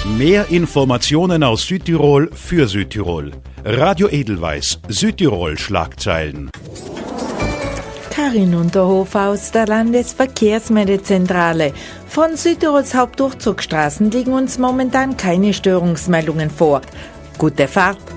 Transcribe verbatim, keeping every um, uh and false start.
Mehr Informationen aus Südtirol für Südtirol. Radio Edelweiss, Südtirol Schlagzeilen. Karin Unterhof aus der Landesverkehrsmeldezentrale. Von Südtirols Hauptdurchzugsstraßen liegen uns momentan keine Störungsmeldungen vor. Gute Fahrt!